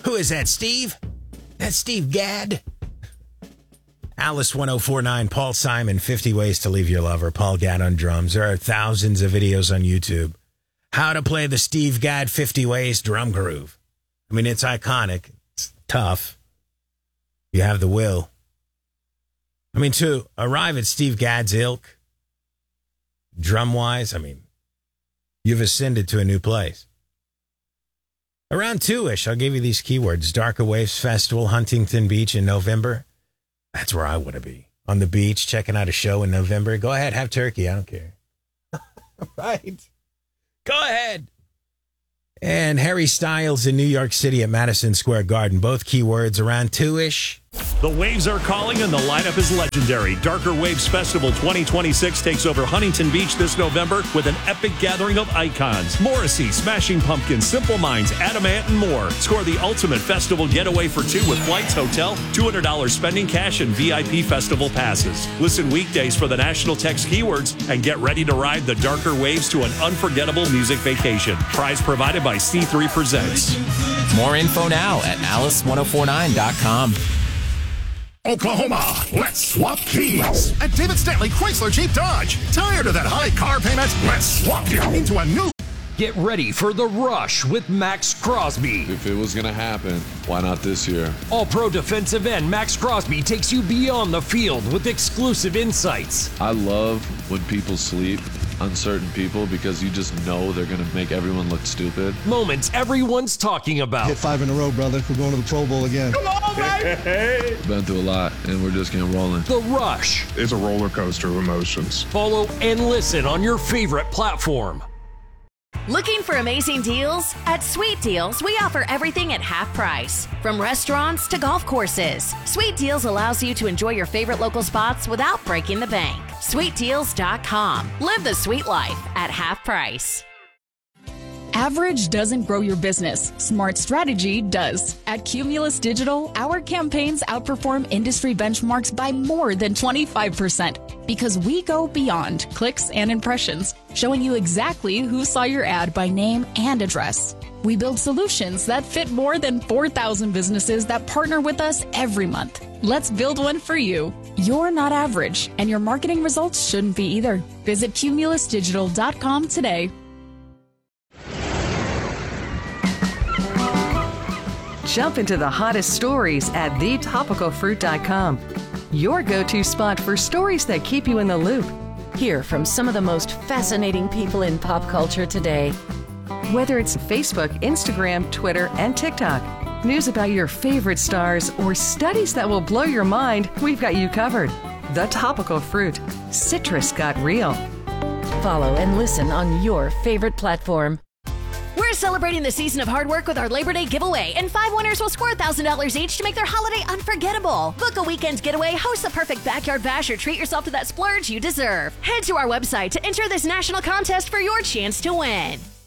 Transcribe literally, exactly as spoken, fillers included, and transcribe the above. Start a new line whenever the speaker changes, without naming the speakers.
Who is that, Steve? That's Steve Gadd. Alice one oh four nine, Paul Simon, fifty Ways to Leave Your Lover, Paul Gadd on drums. There are thousands of videos on YouTube. How to play the Steve Gadd fifty Ways drum groove. I mean, it's iconic. It's tough. You have the will. I mean, to arrive at Steve Gadd's ilk, drum-wise, I mean, you've ascended to a new place. Around two-ish, I'll give you these keywords. Darker Waves Festival, Huntington Beach in November. That's where I want to be. On the beach, checking out a show in November. Go ahead, have turkey. I don't care. Right. Go ahead. And Harry Styles in New York City at Madison Square Garden. Both keywords around two-ish.
The Waves are calling and the lineup is legendary. Darker Waves Festival twenty twenty-six takes over Huntington Beach this November with an epic gathering of icons. Morrissey, Smashing Pumpkins, Simple Minds, Adamant, and more. Score the ultimate festival getaway for two with flights, hotel, two hundred dollars spending cash, and V I P festival passes. Listen weekdays for the national text keywords and get ready to ride the Darker Waves to an unforgettable music vacation. Prize provided by C three Presents.
More info now at alice ten forty-nine dot com.
Oklahoma, let's swap keys. At David Stanley Chrysler Jeep Dodge. Tired of that high car payment? Let's swap you into a new...
Get ready for The Rush with Max Crosby.
If it was going to happen, why not this year?
All-Pro defensive end Max Crosby takes you beyond the field with exclusive insights.
I love when people sleep on certain people because you just know they're going to make everyone look stupid.
Moments everyone's talking about.
Hit five in a row, brother. We're going to the Pro Bowl again.
Come on,
baby! Been through a lot, and we're just getting rolling.
The Rush.
It's a roller coaster of emotions.
Follow and listen on your favorite platform.
Looking for amazing deals? At Sweet Deals, we offer everything at half price. From restaurants to golf courses, Sweet Deals allows you to enjoy your favorite local spots without breaking the bank. sweet deals dot com. Live the sweet life at half price.
Average doesn't grow your business. Smart strategy does. At Cumulus Digital, our campaigns outperform industry benchmarks by more than twenty-five percent because we go beyond clicks and impressions, showing you exactly who saw your ad by name and address. We build solutions that fit more than four thousand businesses that partner with us every month. Let's build one for you. You're not average, and your marketing results shouldn't be either. Visit cumulus digital dot com today.
Jump into the hottest stories at the topical fruit dot com. Your go-to spot for stories that keep you in the loop.
Hear from some of the most fascinating people in pop culture today.
Whether it's Facebook, Instagram, Twitter, and TikTok, news about your favorite stars, or studies that will blow your mind, we've got you covered. The Topical Fruit. Citrus got real.
Follow and listen on your favorite platform.
We're celebrating the season of hard work with our Labor Day giveaway, and five winners will score one thousand dollars each to make their holiday unforgettable. Book a weekend getaway, host the perfect backyard bash, or treat yourself to that splurge you deserve. Head to our website to enter this national contest for your chance to win.